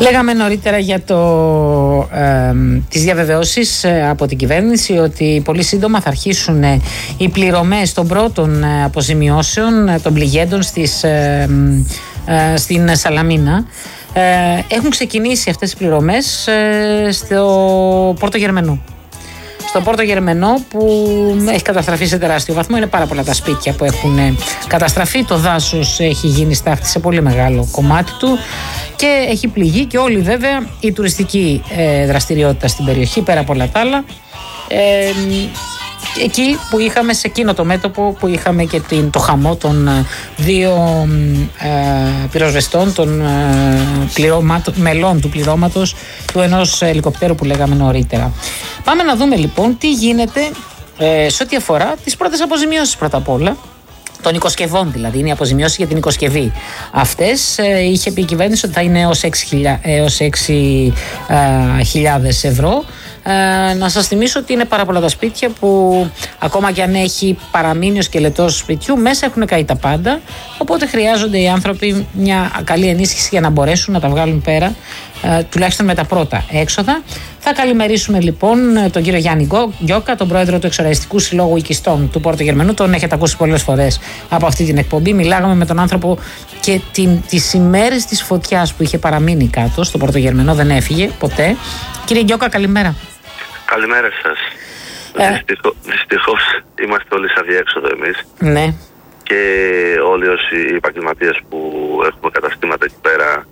Λέγαμε νωρίτερα για τις διαβεβαιώσεις από την κυβέρνηση ότι πολύ σύντομα θα αρχίσουν οι πληρωμές των πρώτων αποζημιώσεων των πληγέντων στην Σαλαμίνα. Έχουν ξεκινήσει αυτές οι πληρωμές στο Πόρτο Γερμενού. Στο Πόρτο Γερμενό, που έχει καταστραφεί σε τεράστιο βαθμό. Είναι πάρα πολλά τα σπίτια που έχουν καταστραφεί. Το δάσος έχει γίνει στάχτη σε πολύ μεγάλο κομμάτι του και έχει πληγεί και όλη βέβαια η τουριστική δραστηριότητα στην περιοχή, πέρα από όλα τα άλλα. Εκεί που είχαμε, σε εκείνο το μέτωπο που είχαμε και το χαμό των δύο πυροσβεστών, των μελών του πληρώματος του ενός ελικοπτέρου που λέγαμε νωρίτερα. Πάμε να δούμε λοιπόν τι γίνεται σε ό,τι αφορά τις πρώτες αποζημιώσεις πρώτα απ' όλα. Των οικοσκευών δηλαδή, είναι η αποζημιώση για την οικοσκευή. Αυτές είχε πει η κυβέρνηση ότι θα είναι έως 6.000 ευρώ. Να σας θυμίσω ότι είναι πάρα πολλά τα σπίτια που ακόμα και αν έχει παραμείνει ο σκελετός σπιτιού, μέσα έχουν καεί τα πάντα, οπότε χρειάζονται οι άνθρωποι μια καλή ενίσχυση για να μπορέσουν να τα βγάλουν πέρα, τουλάχιστον με τα πρώτα έξοδα. Θα καλημερίσουμε λοιπόν τον κύριο Γιάννη Γκιόκα, τον πρόεδρο του Εξοραϊστικού Συλλόγου Οικιστών του Πόρτο Γερμενού. Τον έχετε ακούσει πολλές φορές από αυτή την εκπομπή. Μιλάγαμε με τον άνθρωπο και τις ημέρες της φωτιάς που είχε παραμείνει κάτω στο Πόρτο Γερμενό, δεν έφυγε ποτέ. Κύριε Γκιόκα, καλημέρα. Καλημέρα σας. Δυστυχώς είμαστε όλοι σε αδιέξοδο εμείς. Ναι. Και όλοι όσοι οι επαγγελματίες που έχουμε καταστήματα εκεί πέρα,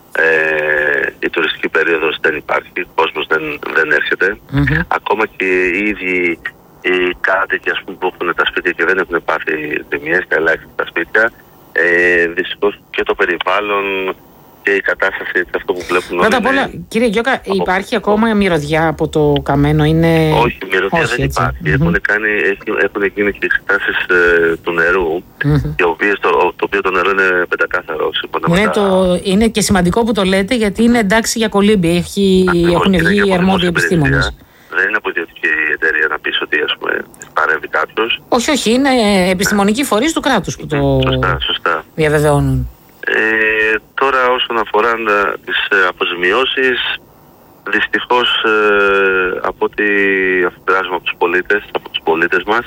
η τουριστική περίοδος δεν υπάρχει, ο κόσμος δεν έρχεται. Ακόμα και οι ίδιοι οι κάτοικοι που έχουν τα σπίτια και δεν έχουν πάθει ζημιές και ελάχιστα τα σπίτια, δυστυχώς και το περιβάλλον και η κατάσταση, αυτό που βλέπουμε. Πρώτα απ' όλα, κύριε Γκιόκα, υπάρχει ακόμα μυρωδιά από το καμένο? Όχι, μυρωδιά δεν υπάρχει. Έχουν γίνει και εξετάσεις του νερού, το οποίο το νερό είναι πεντακάθαρο. Είναι και σημαντικό που το λέτε, γιατί είναι εντάξει για κολύμπη. Έχουν βγει οι αρμόδιοι επιστήμονες. Δεν είναι από ιδιωτική εταιρεία να πεις ότι παρέμβει κάποιος. Όχι, είναι επιστημονικοί φορείς του κράτους που το διαβεβαιώνουν. Τώρα όσον αφορά τις αποζημιώσεις, δυστυχώς από ό,τι αφιεράζουμε από τους πολίτες μας,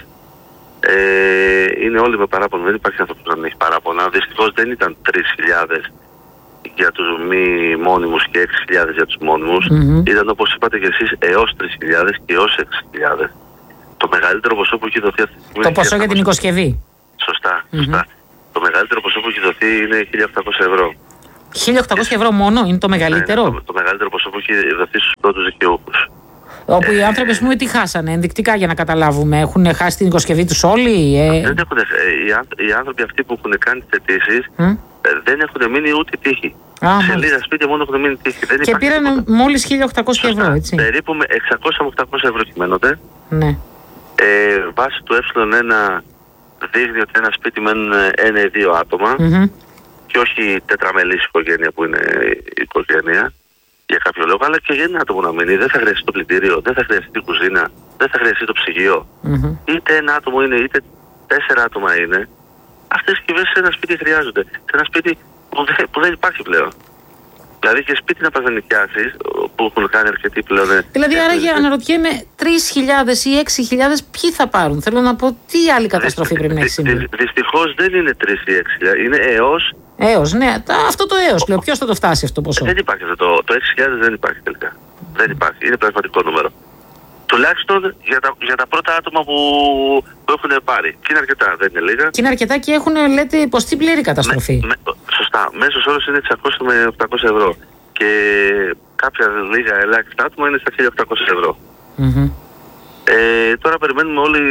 είναι όλοι με παράπονο. Δεν υπάρχει άνθρωπος που να έχει παράπονα. Δυστυχώς δεν ήταν 3.000 για τους μη μόνιμους και 6.000 για τους μόνιμους. Ήταν, όπως είπατε και εσείς, έως 3.000 και έως 6.000. Το μεγαλύτερο ποσό που έχει δοθεί αυτή τη στιγμή. Το ποσό για την οικοσκευή. Σωστά. Το μεγαλύτερο ποσό που έχει δοθεί είναι 1.800 ευρώ. 1.800 ευρώ μόνο είναι το μεγαλύτερο? Το μεγαλύτερο ποσό που έχει δοθεί στους πρώτους δικαιούχους. Όπου οι άνθρωποι, ας πούμε, τι χάσανε, ενδεικτικά για να καταλάβουμε? Έχουν χάσει την οικοσκευή τους όλοι? Οι άνθρωποι αυτοί που έχουν κάνει τις αιτήσεις δεν έχουν μείνει ούτε τύχη. Σε λίγα σπίτια μόνο έχουν μείνει τύχη. Και πήραν μόλις 1.800 ευρώ, έτσι. Περίπου με 600 με 800 ευρώ κυμαίνονται. Ναι. Βάσει του ε1 δείχνει ότι ένα σπίτι μένουν 1 ή 2 άτομα και όχι τετραμελής οικογένεια που είναι η οικογένεια για κάποιο λόγο, αλλά και για ένα άτομο να μείνει. Δεν θα χρειαστεί το πλυντήριο, δεν θα χρειαστεί η κουζίνα, δεν θα χρειαστεί το ψυγείο. Είτε ένα άτομο είναι, είτε 4 άτομα είναι. Αυτές οι συσκευές σε ένα σπίτι χρειάζονται. Σε ένα σπίτι που δεν υπάρχει πλέον. Δηλαδή και σπίτι να πας να νοικιάσεις, που έχουν κάνει αρκετοί πλέον. Δηλαδή, άραγε αναρωτιέμαι, 3.000 ή 6.000 ποιοι θα πάρουν? Θέλω να πω, τι άλλη καταστροφή πρέπει να έχει συμβεί? Δυστυχώς δεν είναι 3 ή 6.000, είναι έως. Ναι, αυτό το έως λέω. Ποιος θα το φτάσει αυτό το ποσό? Δεν υπάρχει αυτό. Το 6.000 δεν υπάρχει τελικά. Δεν υπάρχει. Είναι πραγματικό νούμερο. Τουλάχιστον για τα πρώτα άτομα που έχουν πάρει. Και είναι αρκετά, δεν είναι λίγα. Και είναι αρκετά και έχουν, λέτε, υποστεί πλήρη καταστροφή. Σωστά. Μέσος όρος είναι 600 με 800 ευρώ. Και κάποια λίγα ελάχιστα άτομα είναι στα 1.800 ευρώ. Τώρα περιμένουμε όλοι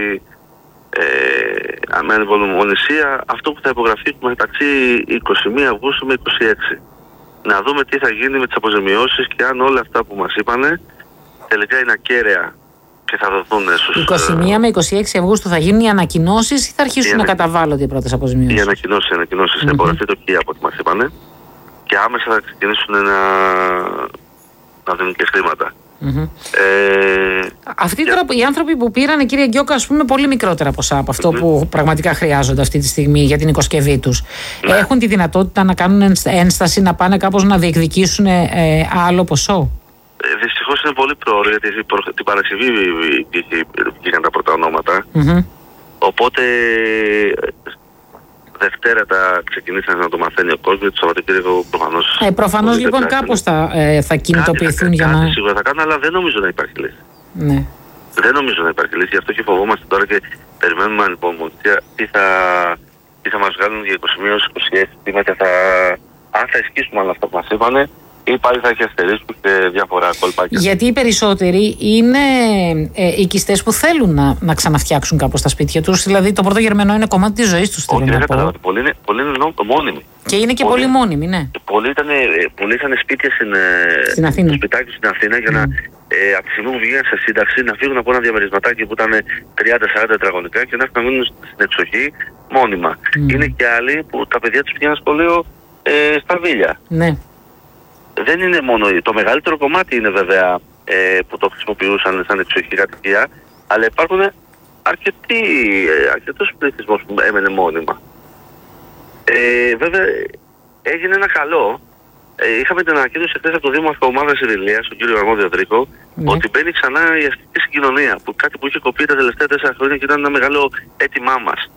με ανυπομονησία αυτό που θα υπογραφεί μεταξύ 21 Αυγούστου με 26. Να δούμε τι θα γίνει με τις αποζημιώσεις και αν όλα αυτά που μας είπανε τελικά είναι ακέραια και θα δοθούν στους... 21 με 26 Αυγούστου θα γίνουν οι ανακοινώσεις ή θα αρχίσουν να καταβάλλονται οι πρώτες αποζημιώσεις? Οι ανακοινώσεις θα υπογραφεί το ΚΙΑ από ό,τι μας είπανε και άμεσα θα ξεκινήσουν να δίνουν και χρήματα. Αυτοί τώρα οι άνθρωποι που πήραν, κύριε Γκιόκα, ας πούμε, πολύ μικρότερα ποσά από αυτό που πραγματικά χρειάζονται αυτή τη στιγμή για την οικοσκευή τους, έχουν τη δυνατότητα να κάνουν ένσταση, να πάνε κάπως να διεκδικήσουν άλλο ποσό? Δυστυχώς είναι πολύ πρόωρο, γιατί την Παρασκευή βγήκαν τα πρώτα ονόματα. Οπότε Δευτέρα τα ξεκινήσαν να το μαθαίνει ο κόσμος, το Σαββατοκύριακο προφανώς. Προφανώς λοιπόν κάπως θα κινητοποιηθούν για να. Σίγουρα θα κάνουν, αλλά δεν νομίζω να υπάρχει λύση. Ναι. Δεν νομίζω να υπάρχει λύση, γι' αυτό και φοβόμαστε τώρα και περιμένουμε ανυπομονησία τι θα μας βγάλουν για 21-26 τιμέτρα, αν θα ισχύσουμε όλα αυτά που μας είπανε, ή πάλι θα έχει αστερίσκους και διάφορα κολπάκια. Γιατί οι περισσότεροι είναι οικιστές που θέλουν να ξαναφτιάξουν κάπως τα σπίτια τους. Δηλαδή το πρωτογερμένο είναι κομμάτι της ζωής τους. Όχι, δεν καταλαβαίνω. Πολλοί είναι μόνιμοι. Και είναι και πολύ μόνιμοι, ναι. Πολλοί είχαν σπίτια στην Αθήνα. Στο σπιτάκι στην Αθήνα για να από τη στιγμή που βγήκαν σε σύνταξη να φύγουν από ένα διαμερισματάκι που ήταν 30-40 τετραγωνικά και να μείνουν στην εξοχή μόνιμα. Είναι και άλλοι που τα παιδιά τους πήγαιναν σχολείο στα Βίλια. Ναι. Δεν είναι μόνο. Το μεγαλύτερο κομμάτι είναι βέβαια που το χρησιμοποιούσαν σαν εξοχή κατοικία, αλλά υπάρχουν αρκετός πληθυσμός που έμενε μόνιμα. Βέβαια έγινε ένα καλό. Είχαμε την ανακοίνωση χθες από το Δήμαρχο Ομάδας Ειρηνείας, τον κύριο Αρμόδιο Δρίκο, ότι μπαίνει ξανά η αστική συγκοινωνία. Που κάτι που είχε κοπεί τα τελευταία 4 χρόνια και ήταν ένα μεγάλο αίτημά μας.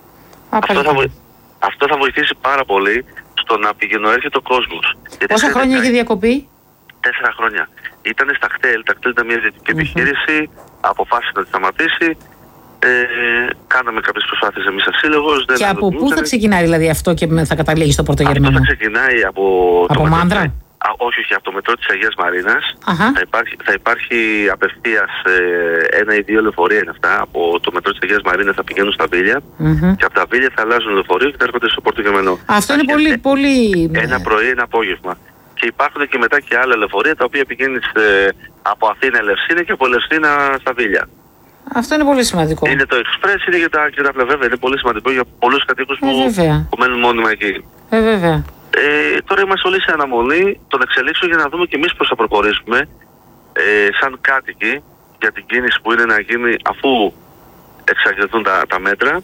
Αυτό θα βοηθήσει πάρα πολύ στο να πηγαινοέρχεται ο κόσμος. Πόσα χρόνια είχε διακοπεί? 4 χρόνια. Ήταν στα κτέλ. Τα κτέλ ήταν μια ιδιωτική επιχείρηση. Αποφάσισε να τη σταματήσει. Κάναμε κάποιες προσπάθειες εμείς σαν σύλλογος. Και από πού θα ξεκινάει δηλαδή αυτό και θα καταλήγει στο πρωτογερμένο? Αυτό θα ξεκινάει από Μάνδρα. Όχι, από το μετρό της Αγίας Μαρίνας. Θα υπάρχει απευθείας 1 ή 2 λεωφορεία είναι αυτά. Από το μετρό της Αγίας Μαρίνας θα πηγαίνουν στα Βίλια και από τα Βίλια θα αλλάζουν λεωφορείο και θα έρχονται στο πρωτογερμένο. Αυτό είναι πολύ. Ένα πρωί, ένα απόγευμα. Και υπάρχουν και μετά και άλλα λεωφορεία τα οποία πηγαίνουν από Αθήνα Ελευσίνα και από Ελευσίνα στα Βίλια. Αυτό είναι πολύ σημαντικό. Είναι το Express, είναι για τα πλευρά. Είναι πολύ σημαντικό για πολλούς κατοίκους που μένουν μόνιμα εκεί. Βέβαια. Τώρα είμαστε όλοι σε αναμονή των εξελίξεων για να δούμε και εμείς πώς θα προχωρήσουμε σαν κάτοικοι για την κίνηση που είναι να γίνει αφού εξαγγελθούν τα μέτρα,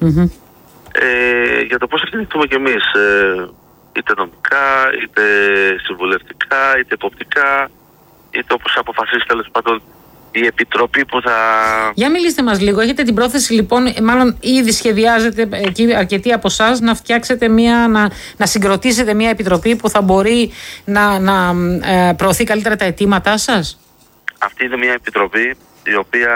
για το πώς θα κινηθούμε κι εμείς, είτε νομικά, είτε συμβουλευτικά, είτε εποπτικά, είτε όπως αποφασίσει τέλος πάντων η επιτροπή που θα... Για μιλήστε μας λίγο. Έχετε την πρόθεση λοιπόν, μάλλον ήδη σχεδιάζετε εκεί αρκετοί από εσάς να φτιάξετε να συγκροτήσετε μια επιτροπή που θα μπορεί να προωθεί καλύτερα τα αιτήματά σας? Αυτή είναι μια επιτροπή η οποία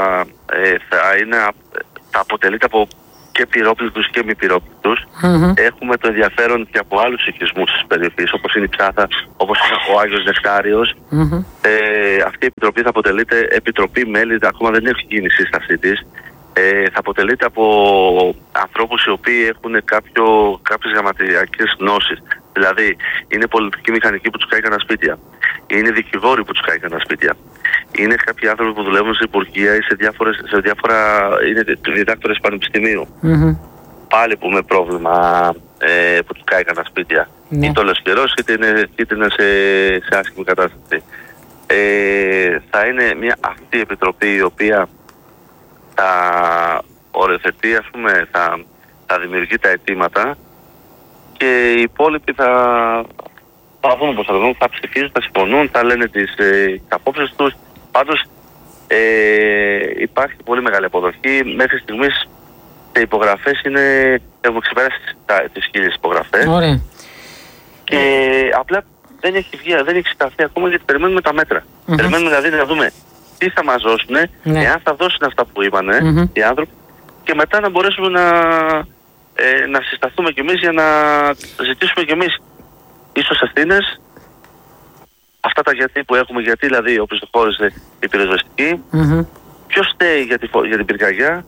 θα αποτελείται από και πυρόπληκτους και μη πυρόπληκτους. Έχουμε το ενδιαφέρον και από άλλους οικισμούς της περιοχής, όπως είναι η Ψάθα, όπως είναι ο Άγιος Νεκτάριος. Αυτή η επιτροπή θα αποτελείται επιτροπή μέλη, ακόμα δεν έχει γίνει η σύστασή της. Θα αποτελείται από ανθρώπους οι οποίοι έχουν κάποιες γραμματιακές γνώσεις. Δηλαδή, είναι πολιτικοί μηχανικοί που τους κάηκαν σπίτια. Είναι δικηγόροι που τους κάηκαν σπίτια. Είναι κάποιοι άνθρωποι που δουλεύουν σε υπουργεία ή σε διάφορα. Είναι διδάκτορες πανεπιστημίου. Πάλι που με πρόβλημα που τους κάηκαν σπίτια. Είτε όλος καιρός, είτε είναι σε άσχημη κατάσταση. Θα είναι αυτή η επιτροπή η οποία θα οριοθετεί, ας πούμε, θα δημιουργεί τα αιτήματα και οι υπόλοιποι θα δουν πώς θα το δουν, θα ψηφίζουν, θα συμφωνούν, θα λένε τις απόψεις τους. Πάντως υπάρχει πολύ μεγάλη αποδοχή. Μέχρι στιγμής οι υπογραφές έχουν ξεπεράσει τις 1000 υπογραφές. Ωραία. Και απλά δεν έχει βγει, δεν έχει συσταθεί ακόμα γιατί περιμένουμε τα μέτρα. Περιμένουμε δηλαδή να δούμε τι θα μας δώσουν, εάν θα δώσουν αυτά που είπανε οι άνθρωποι και μετά να μπορέσουμε να συσταθούμε κι εμείς για να ζητήσουμε κι εμείς ίσως ευθύνες. Αυτά τα γιατί που έχουμε, γιατί δηλαδή όπως το χώρισε η πυροσβεστική, ποιος στέει για την πυρκαγιά,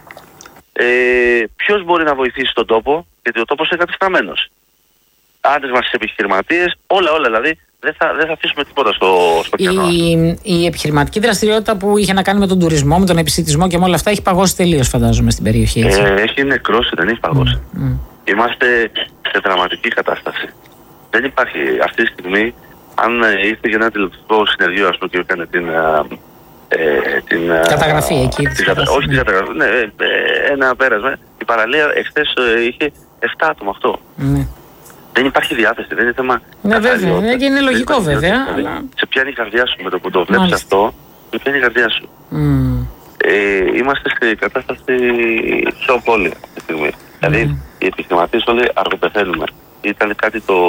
ποιος μπορεί να βοηθήσει τον τόπο, γιατί ο τόπος είναι κατεστραμμένος. Άντρες μας επιχειρηματίες, όλα δηλαδή. Δεν θα αφήσουμε τίποτα στο κενό. Η επιχειρηματική δραστηριότητα που είχε να κάνει με τον τουρισμό, με τον επιστημισμό και με όλα αυτά έχει παγώσει τελείως, φαντάζομαι, στην περιοχή. Έτσι. Έχει νεκρώσει, δεν έχει παγώσει. Είμαστε σε δραματική κατάσταση. Δεν υπάρχει αυτή τη στιγμή, αν ήρθε για ένα τηλεοπτικό συνεργείο, ας πούμε, και έκανε την καταγραφή εκεί. Όχι την καταγραφή, ναι, ένα πέρασμα. Η παραλία εχθές είχε 7 άτομα αυτό. Ναι. Δεν υπάρχει διάθεση, δεν είναι θέμα. Ναι, βέβαια, και είναι λογικό βέβαια. Αλλά... Σε πιάνει η καρδιά σου με το που το βλέπεις αυτό, σε πιάνει η καρδιά σου. Είμαστε σε κατάσταση σοπόλη αυτή τη στιγμή. Δηλαδή, οι επιχειρηματίες όλοι αργοπεθαίνουμε. Ήταν κάτι το.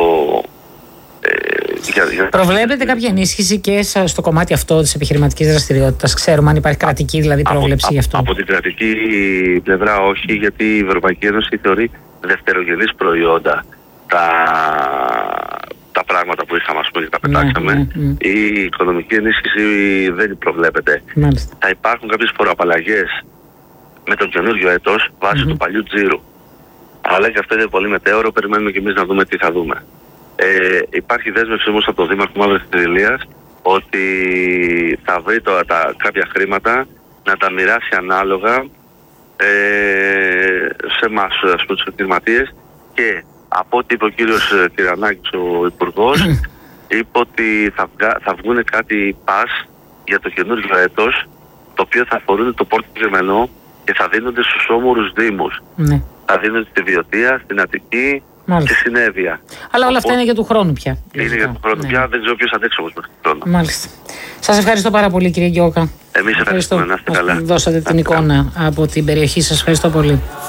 Προβλέπετε κάποια ενίσχυση και στο κομμάτι αυτό της επιχειρηματικής δραστηριότητας? Ξέρουμε αν υπάρχει κρατική δηλαδή πρόβλεψη γι' αυτό. Από την κρατική πλευρά όχι, γιατί η Ευρωπαϊκή Ένωση θεωρεί δευτερογενής προϊόντα τα πράγματα που είχαμε, ας πούμε, και τα πετάξαμε. Η οικονομική ενίσχυση δεν προβλέπεται. Μάλιστα. Θα υπάρχουν κάποιες φοροαπαλλαγές με το καινούριο έτος βάσει του παλιού τζίρου. Αλλά και αυτό είναι πολύ μετέωρο, περιμένουμε και εμείς να δούμε τι θα δούμε. Υπάρχει δέσμευση όμως από το Δήμαρχο Μαύρης Τριλίας ότι θα βρει κάποια χρήματα να τα μοιράσει ανάλογα σε εμάς, ας πούμε, τους επιχειρηματίες, και από ό,τι είπε ο κύριος Κυρανάκης, ο Υπουργός, είπε ότι θα βγουν κάτι πας για το καινούργιο έτος, το οποίο θα αφορούν το Πόρτο Γερμανό και θα δίνονται στους όμορους δήμους. Ναι. Θα δίνονται στη Βιωτία, στην Αττική και στην Εύβοια. Αλλά όλα αυτά είναι για του χρόνου πια. Είναι για του χρόνου πια, δεν ξέρω ποιος αντέξει όμως μέχρι τον χρόνο. Μάλιστα. Σας ευχαριστώ πάρα πολύ, κύριε Γκιόκα. Εμείς ευχαριστούμε, να είστε καλά. Δώσατε την εικόνα από την περιοχή σας. Ευχαριστώ πολύ.